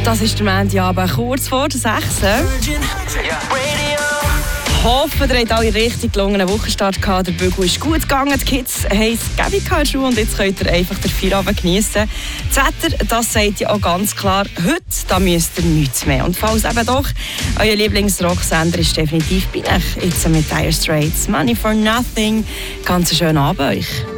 Das ist der Montagabend, kurz vor der 6. Ich hoffe, ihr habt alle richtig gelungenen Wochenstart gehabt. Der Bügel ist gut gegangen, die Kids haben es gäbig gehabt und jetzt könnt ihr einfach den Feierabend geniessen. Das Wetter, das sagt ja auch ganz klar, heute da müsst ihr nichts mehr. Und falls eben doch euer Lieblingsrocksender ist definitiv bei euch. Jetzt mit Dire Straits, Money for Nothing. Ganz einen schönen Abend euch.